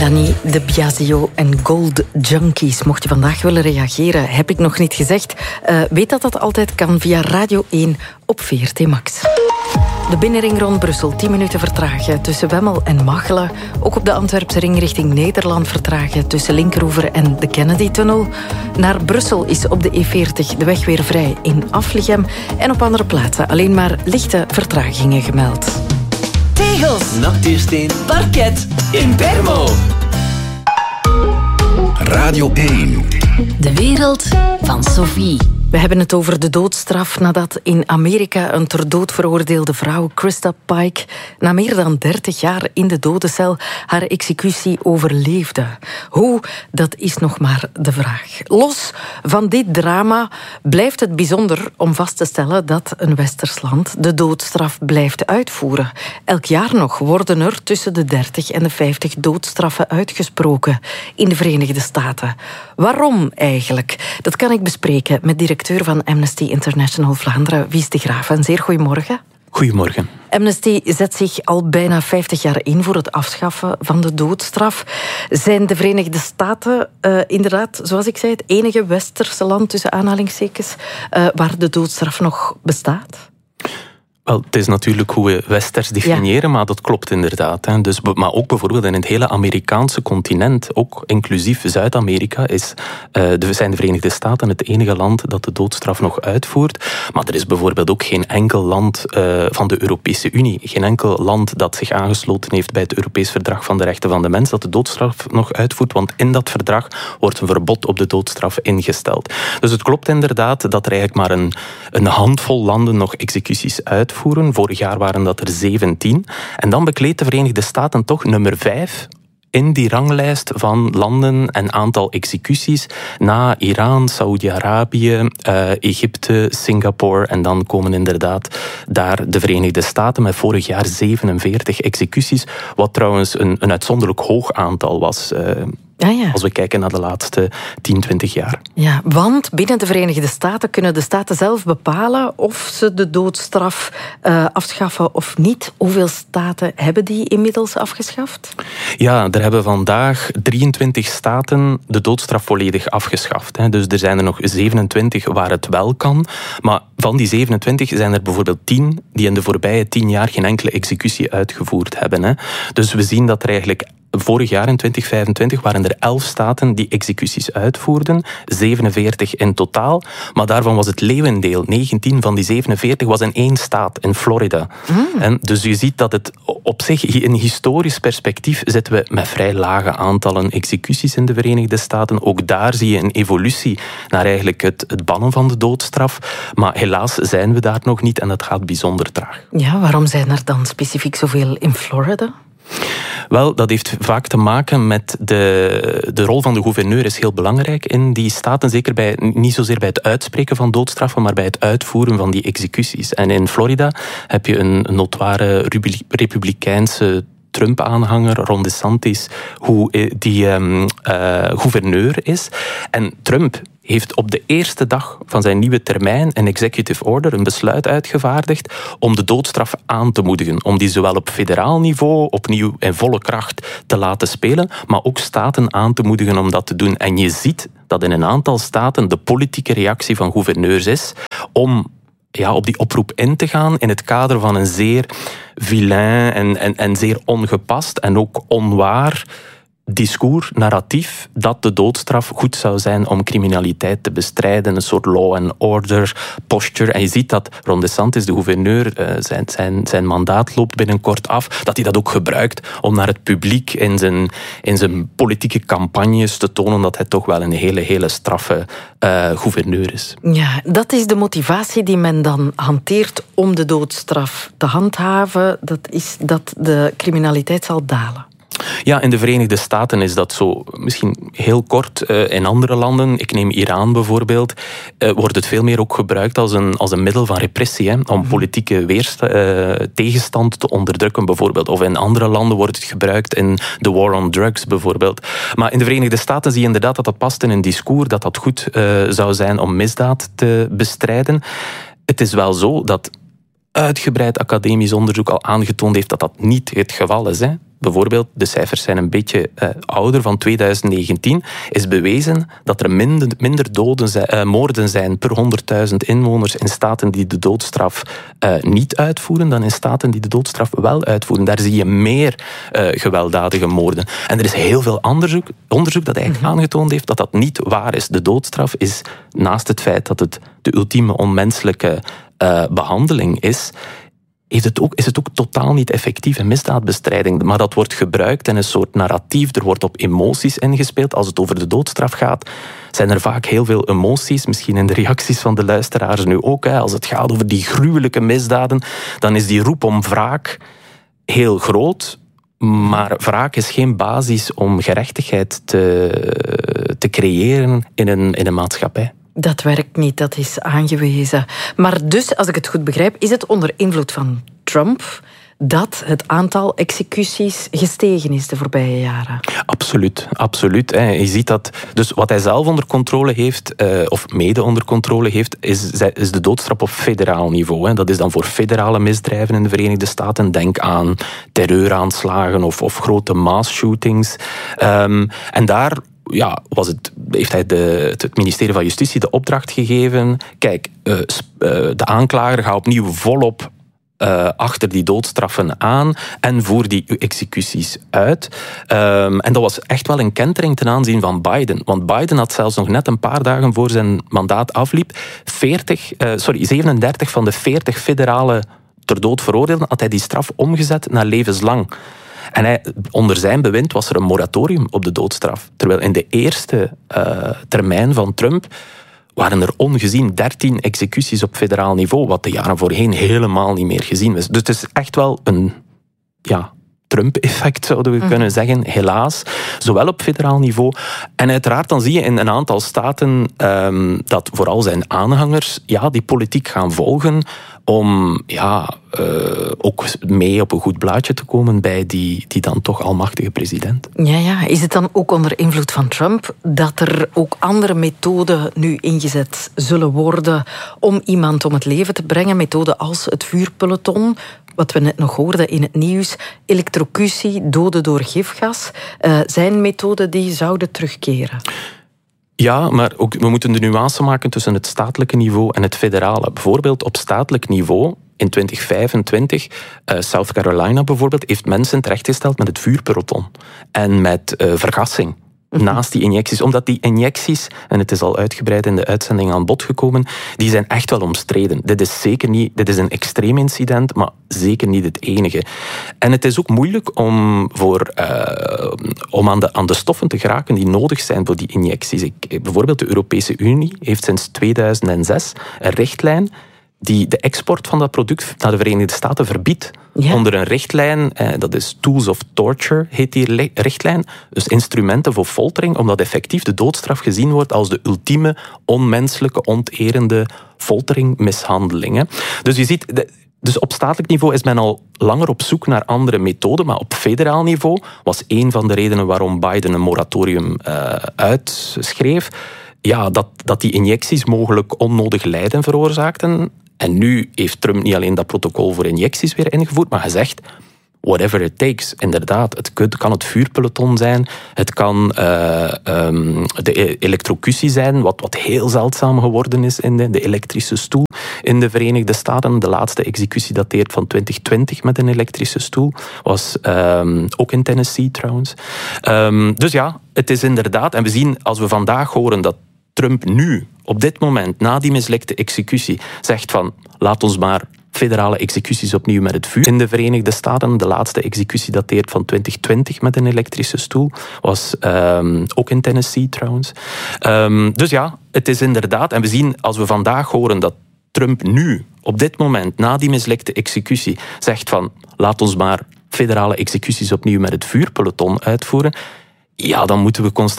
Danny de Biasio en Gold Junkies. Mocht je vandaag willen reageren, heb ik nog niet gezegd. Weet dat altijd kan via Radio 1 op VRT Max. De binnenring rond Brussel, 10 minuten vertragen tussen Wemmel en Machelen. Ook op de Antwerpse ring richting Nederland vertragen tussen Linkeroever en de Kennedy-tunnel. Naar Brussel is op de E40 de weg weer vrij in Aflichem. En op andere plaatsen alleen maar lichte vertragingen gemeld. Tegels, nachtuursteen, parket, Impermo. Radio 1. De wereld van Sophie. We hebben het over de doodstraf nadat in Amerika een ter dood veroordeelde vrouw, Krista Pike, na meer dan 30 jaar in de dodencel haar executie overleefde. Hoe, dat is nog maar de vraag. Los van dit drama blijft het bijzonder om vast te stellen dat een westers land de doodstraf blijft uitvoeren. Elk jaar nog worden er tussen de 30 en de 50 doodstraffen uitgesproken in de Verenigde Staten. Waarom eigenlijk? Dat kan ik bespreken met directeur van Amnesty International Vlaanderen, Wies de Graaf. Een zeer goedemorgen. Goedemorgen. Amnesty zet zich al bijna 50 jaar in voor het afschaffen van de doodstraf. Zijn de Verenigde Staten inderdaad, zoals ik zei, het enige westerse land tussen aanhalingstekens waar de doodstraf nog bestaat? Wel, het is natuurlijk hoe we westers definiëren, maar dat klopt inderdaad. Hè. Dus, maar ook bijvoorbeeld in het hele Amerikaanse continent, ook inclusief Zuid-Amerika, zijn de Verenigde Staten het enige land dat de doodstraf nog uitvoert. Maar er is bijvoorbeeld ook geen enkel land van de Europese Unie, geen enkel land dat zich aangesloten heeft bij het Europees Verdrag van de Rechten van de Mens, dat de doodstraf nog uitvoert, want in dat verdrag wordt een verbod op de doodstraf ingesteld. Dus het klopt inderdaad dat er eigenlijk maar een handvol landen nog executies uitvoeren. Vorig jaar waren dat er 17. En dan bekleedt de Verenigde Staten toch nummer 5 in die ranglijst van landen en aantal executies na Iran, Saoedi-Arabië, Egypte, Singapore en dan komen inderdaad daar de Verenigde Staten met vorig jaar 47 executies, wat trouwens een uitzonderlijk hoog aantal was. Als we kijken naar de laatste 10, 20 jaar. Ja, want binnen de Verenigde Staten kunnen de staten zelf bepalen of ze de doodstraf afschaffen of niet. Hoeveel staten hebben die inmiddels afgeschaft? Ja, er hebben vandaag 23 staten de doodstraf volledig afgeschaft. Dus er zijn er nog 27 waar het wel kan. Maar van die 27 zijn er bijvoorbeeld 10 die in de voorbije 10 jaar geen enkele executie uitgevoerd hebben. Dus we zien dat er eigenlijk vorig jaar in 2025 waren er 11 staten die executies uitvoerden, 47 in totaal, maar daarvan was het leeuwendeel, 19 van die 47, was in 1 staat, in Florida. En dus je ziet dat het op zich, in historisch perspectief, zitten we met vrij lage aantallen executies in de Verenigde Staten. Ook daar zie je een evolutie naar eigenlijk het bannen van de doodstraf, maar helaas zijn we daar nog niet en dat gaat bijzonder traag. Ja, waarom zijn er dan specifiek zoveel in Florida? Wel, dat heeft vaak te maken met de rol van de gouverneur is heel belangrijk in die staten. Zeker niet zozeer bij het uitspreken van doodstraffen, maar bij het uitvoeren van die executies. En in Florida heb je een notoire republikeinse Trump-aanhanger, Ron DeSantis, hoe die gouverneur is. En Trump heeft op de eerste dag van zijn nieuwe termijn een executive order, een besluit uitgevaardigd om de doodstraf aan te moedigen. Om die zowel op federaal niveau opnieuw in volle kracht te laten spelen, maar ook staten aan te moedigen om dat te doen. En je ziet dat in een aantal staten de politieke reactie van gouverneurs is om op die oproep in te gaan in het kader van een zeer vilain en zeer ongepast en ook onwaar discours, narratief, dat de doodstraf goed zou zijn om criminaliteit te bestrijden, een soort law and order posture. En je ziet dat Ron DeSantis, de gouverneur, zijn mandaat loopt binnenkort af, dat hij dat ook gebruikt om naar het publiek in zijn politieke campagnes te tonen dat hij toch wel een hele straffe gouverneur is. Ja, dat is de motivatie die men dan hanteert om de doodstraf te handhaven. Dat is dat de criminaliteit zal dalen. Ja, in de Verenigde Staten is dat zo. Misschien heel kort. In andere landen, ik neem Iran bijvoorbeeld, wordt het veel meer ook gebruikt als een middel van repressie, om politieke tegenstand te onderdrukken bijvoorbeeld. Of in andere landen wordt het gebruikt in de war on drugs bijvoorbeeld. Maar in de Verenigde Staten zie je inderdaad dat dat past in een discours, dat goed zou zijn om misdaad te bestrijden. Het is wel zo dat uitgebreid academisch onderzoek al aangetoond heeft dat dat niet het geval is. Hè. Bijvoorbeeld, de cijfers zijn een beetje ouder, van 2019, is bewezen dat er minder moorden zijn per 100.000 inwoners in staten die de doodstraf niet uitvoeren dan in staten die de doodstraf wel uitvoeren. Daar zie je meer gewelddadige moorden. En er is heel veel onderzoek dat eigenlijk aangetoond heeft dat dat niet waar is. De doodstraf is, naast het feit dat het de ultieme onmenselijke behandeling is het ook totaal niet effectief in misdaadbestrijding. Maar dat wordt gebruikt in een soort narratief. Er wordt op emoties ingespeeld. Als het over de doodstraf gaat, zijn er vaak heel veel emoties. Misschien in de reacties van de luisteraars nu ook. Hè. Als het gaat over die gruwelijke misdaden, dan is die roep om wraak heel groot. Maar wraak is geen basis om gerechtigheid te creëren in een maatschappij. Dat werkt niet, dat is aangewezen. Maar dus, als ik het goed begrijp, is het onder invloed van Trump dat het aantal executies gestegen is de voorbije jaren? Absoluut. Je ziet dat. Dus wat hij zelf onder controle heeft, of mede onder controle heeft, is de doodstraf op federaal niveau. Dat is dan voor federale misdrijven in de Verenigde Staten. Denk aan terreuraanslagen of grote mass-shootings. En daar heeft hij het ministerie van Justitie de opdracht gegeven. Kijk, de aanklager gaat opnieuw volop achter die doodstraffen aan en voer die executies uit. En dat was echt wel een kentering ten aanzien van Biden. Want Biden had zelfs nog net een paar dagen voor zijn mandaat afliep 37 van de 40 federale ter dood veroordeelden had hij die straf omgezet naar levenslang. En onder zijn bewind was er een moratorium op de doodstraf. Terwijl in de eerste termijn van Trump waren er ongezien 13 executies op federaal niveau, wat de jaren voorheen helemaal niet meer gezien was. Dus het is echt wel een Trump-effect, zouden we kunnen zeggen, helaas. Zowel op federaal niveau. En uiteraard dan zie je in een aantal staten dat vooral zijn aanhangers die politiek gaan volgen om ook mee op een goed blaadje te komen bij die dan toch almachtige president. Ja. Is het dan ook onder invloed van Trump dat er ook andere methoden nu ingezet zullen worden om iemand om het leven te brengen? Methoden als het vuurpeloton, wat we net nog hoorden in het nieuws, elektrocutie, doden door gifgas, zijn methoden die zouden terugkeren. Ja, maar ook, we moeten de nuance maken tussen het statelijke niveau en het federale. Bijvoorbeeld op statelijk niveau, in 2025, South Carolina bijvoorbeeld, heeft mensen terechtgesteld met het vuurpeloton en met vergassing. Naast die injecties. Omdat die injecties, en het is al uitgebreid in de uitzending aan bod gekomen, die zijn echt wel omstreden. Dit is een extreem incident, maar zeker niet het enige. En het is ook moeilijk om aan de stoffen te geraken die nodig zijn voor die injecties. Bijvoorbeeld de Europese Unie heeft sinds 2006 een richtlijn die de export van dat product naar de Verenigde Staten verbiedt. Ja. Onder een richtlijn, dat is Tools of Torture, heet die richtlijn. Dus instrumenten voor foltering, omdat effectief de doodstraf gezien wordt als de ultieme, onmenselijke, onterende foltering, mishandeling. Dus je ziet, dus op statelijk niveau is men al langer op zoek naar andere methoden, maar op federaal niveau was een van de redenen waarom Biden een moratorium uitschreef, dat die injecties mogelijk onnodig lijden veroorzaakten. En nu heeft Trump niet alleen dat protocol voor injecties weer ingevoerd, maar gezegd, whatever it takes. Inderdaad, het kan het vuurpeloton zijn, het kan de elektrocutie zijn, wat heel zeldzaam geworden is in de elektrische stoel in de Verenigde Staten. De laatste executie dateert van 2020 met een elektrische stoel. Was ook in Tennessee trouwens. Dus ja, het is inderdaad, en we zien als we vandaag horen dat Trump nu, op dit moment, na die mislukte executie, zegt van, laat ons maar federale executies opnieuw met het vuur in de Verenigde Staten. De laatste executie dateert van 2020 met een elektrische stoel. Was ook in Tennessee trouwens. Dus ja, het is inderdaad, en we zien als we vandaag horen dat Trump nu, op dit moment, na die mislukte executie, zegt van, laat ons maar federale executies opnieuw met het vuurpeloton uitvoeren. Ja, dan moeten we constateren